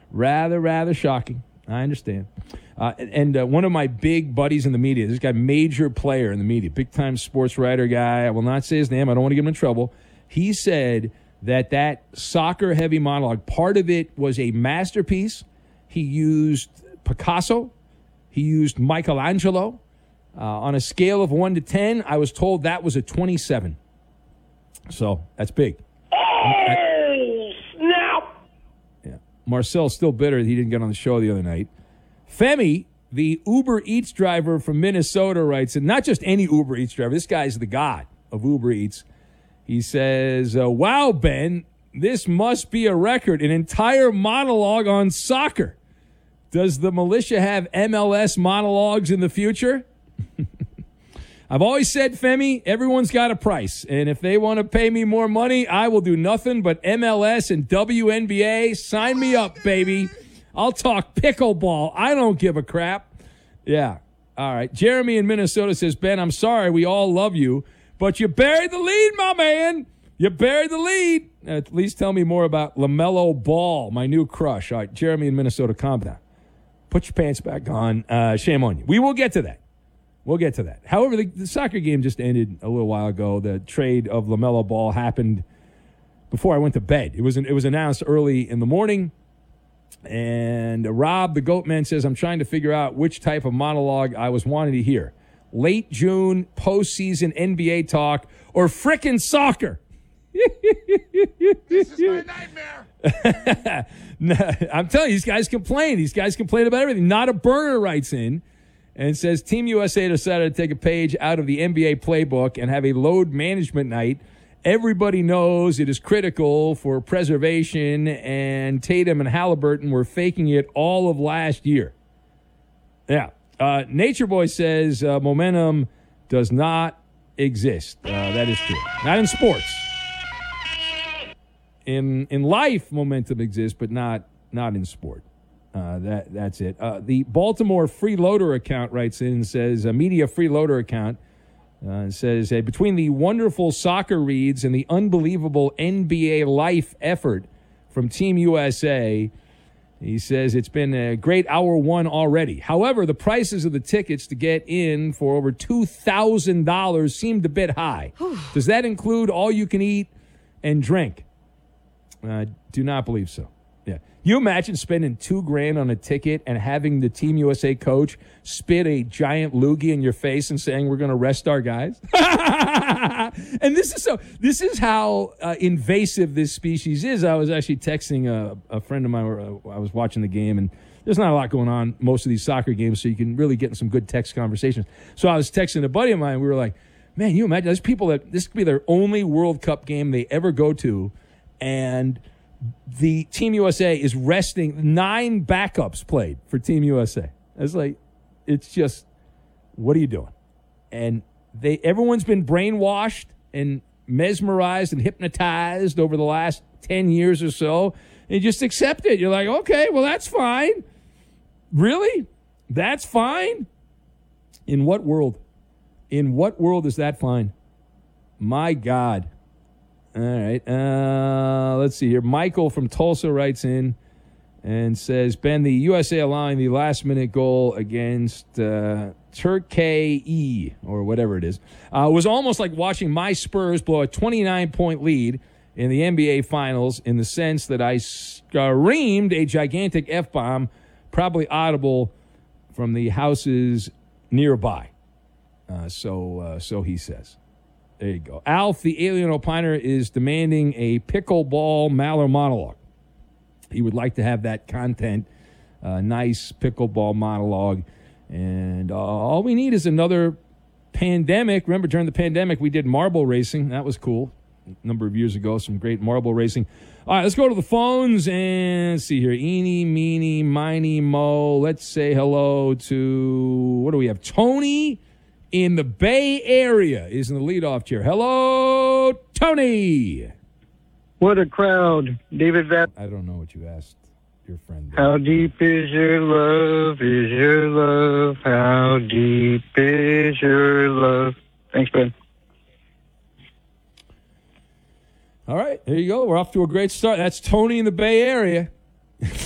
Rather shocking. I understand. And one of my big buddies in the media, this guy, major player in the media, big-time sports writer guy, I will not say his name, I don't want to get him in trouble. He said that soccer-heavy monologue, part of it was a masterpiece. He used Picasso. He used Michelangelo. On a scale of 1 to 10, I was told that was a 27. So that's big. Oh, snap! Yeah. Marcel's still bitter that he didn't get on the show the other night. Femi, the Uber Eats driver from Minnesota, writes, and not just any Uber Eats driver, this guy's the god of Uber Eats. He says, wow, Ben, this must be a record, an entire monologue on soccer. Does the militia have MLS monologues in the future? I've always said, Femi, everyone's got a price. And if they want to pay me more money, I will do nothing but MLS and WNBA. Sign me up, baby. I'll talk pickleball. I don't give a crap. Yeah. All right. Jeremy in Minnesota says, Ben, I'm sorry. We all love you. But you buried the lead, my man. You buried the lead. At least tell me more about LaMelo Ball, my new crush. All right. Jeremy in Minnesota, calm down. Put your pants back on. Shame on you. We will get to that. We'll get to that. However, the soccer game just ended a little while ago. The trade of LaMelo Ball happened before I went to bed. It was announced early in the morning. And Rob, the Goatman, says, I'm trying to figure out which type of monologue I was wanting to hear. Late June, postseason NBA talk, or frickin' soccer. This is my nightmare. I'm telling you, these guys complain. These guys complain about everything. Not a Burner writes in and says, Team USA decided to take a page out of the NBA playbook and have a load management night. Everybody knows it is critical for preservation, and Tatum and Halliburton were faking it all of last year. Yeah. Nature Boy says momentum does not exist. That is true. Not in sports. In life, momentum exists, but not in sport. That's it. The Baltimore Freeloader account writes in and says, a media freeloader account says, between the wonderful soccer reads and the unbelievable NBA life effort from Team USA, he says it's been a great hour one already. However, the prices of the tickets to get in for over $2,000 seemed a bit high. Does that include all you can eat and drink? Do not believe so. Yeah. You imagine spending $2,000 on a ticket and having the Team USA coach spit a giant loogie in your face and saying we're going to rest our guys? And this is how invasive this species is. I was actually texting a friend of mine where I was watching the game, and there's not a lot going on most of these soccer games, so you can really get in some good text conversations. So I was texting a buddy of mine. We were like, man, you imagine there's people that this could be their only World Cup game they ever go to, and the Team USA is resting. 9 backups played for Team USA. It's just, what are you doing? And everyone's been brainwashed and mesmerized and hypnotized over the last 10 years or so. And you just accept it. You're like, okay, well, that's fine. Really? That's fine? In what world? In what world is that fine? My God. All right. Let's see here. Michael from Tulsa writes in and says, Ben, the USA allowing the last-minute goal against Turkey, or whatever it is, was almost like watching my Spurs blow a 29-point lead in the NBA Finals, in the sense that I screamed a gigantic F-bomb, probably audible from the houses nearby. So he says. There you go. Alf, the alien opiner, is demanding a pickleball Maller monologue. He would like to have that content, nice pickleball monologue. And all we need is another pandemic. Remember, during the pandemic, we did marble racing. That was cool. A number of years ago, some great marble racing. All right, let's go to the phones and see here. Eeny, meeny, miny, mo. Let's say hello to, what do we have? Tony in the Bay Area is in the leadoff chair. Hello, Tony. What a crowd. David Vatt. I don't know what you asked your friend. How deep is your love? Is your love? How deep is your love? Thanks, Ben. All right, there you go. We're off to a great start. That's Tony in the Bay Area.